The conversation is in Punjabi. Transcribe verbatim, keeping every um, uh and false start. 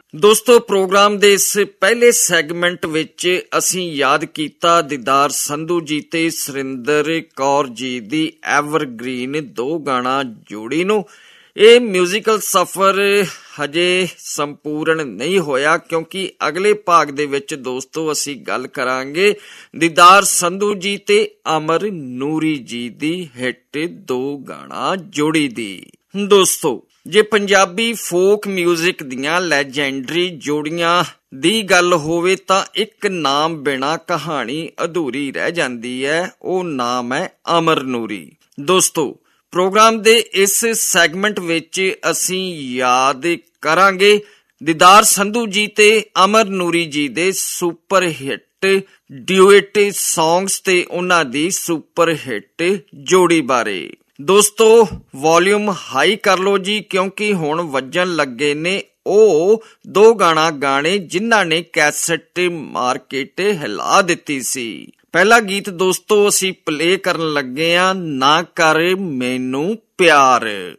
ਦੋਸਤੋ, ਪ੍ਰੋਗਰਾਮ ਦੇ ਇਸ ਪਹਿਲੇ ਸੈਗਮੈਂਟ ਵਿੱਚ ਅਸੀਂ ਯਾਦ ਕੀਤਾ ਦੀਦਾਰ ਸੰਧੂ ਜੀ ਤੇ ਸੁਰਿੰਦਰ ਕੌਰ ਜੀ ਦੀ ਐਵਰਗ੍ਰੀਨ ਦੋ ਗਾਣਾ ਜੋੜੀ ਨੂੰ। ਇਹ ਮਿਊਜ਼ੀਕਲ ਸਫ਼ਰ ਹਜੇ ਸੰਪੂਰਨ ਨਹੀਂ ਹੋਇਆ ਕਿਉਂਕਿ ਅਗਲੇ ਭਾਗ ਦੇ ਵਿੱਚ ਦੋਸਤੋ ਅਸੀਂ ਗੱਲ ਕਰਾਂਗੇ ਦੀਦਾਰ ਸੰਧੂ ਜੀ ਤੇ ਅਮਰ ਨੂਰੀ ਜੀ ਦੀ ਹਿੱਟ ਦੋ ਗਾਣਾ ਜੋੜੀ ਦੀ। ਦੋਸਤੋ, ਜੇ ਪੰਜਾਬੀ ਫੋਕ ਮਿਊਜ਼ਿਕ ਦੀਆਂ ਲੈਜੈਂਡਰੀ ਜੋੜੀਆਂ ਦੀ ਗੱਲ ਹੋਵੇ ਤਾਂ ਇੱਕ ਨਾਮ ਬਿਨਾਂ ਕਹਾਣੀ ਅਧੂਰੀ ਰਹਿ ਜਾਂਦੀ ਹੈ, ਉਹ ਨਾਮ ਹੈ ਅਮਰ ਨੂਰੀ। ਦੋਸਤੋ, ਪ੍ਰੋਗਰਾਮ ਦੇ ਇਸ ਸੈਗਮੈਂਟ ਵਿੱਚ ਅਸੀਂ ਯਾਦ ਕਰਾਂਗੇ ਦੀਦਾਰ ਸੰਧੂ ਜੀ ਤੇ ਅਮਰ ਨੂਰੀ ਜੀ ਦੇ ਸੁਪਰ ਹਿੱਟ ਡਿਊਇਟ ਸੌਂਗਸ ਤੇ ਉਹਨਾਂ ਦੀ ਸੁਪਰ ਹਿੱਟ ਜੋੜੀ ਬਾਰੇ। ਦੋਸਤੋ, ਵੋਲਿਊਮ ਹਾਈ ਕਰ ਲਓ ਜੀ ਕਿਉਂਕਿ ਹੁਣ ਵੱਜਣ ਲੱਗੇ ਨੇ ਉਹ ਦੋ ਗਾਣਾ ਗਾਣੇ ਜਿਨ੍ਹਾਂ ਨੇ ਕੈਸਟ ਮਾਰਕੀਟ ਹਿਲਾ ਦਿੱਤੀ ਸੀ। ਪਹਿਲਾ ਗੀਤ ਦੋਸਤੋ ਅਸੀਂ ਪਲੇ ਕਰਨ ਲੱਗੇ ਆ, ਨਾ ਕਰ ਮੈਨੂੰ ਪਿਆਰ।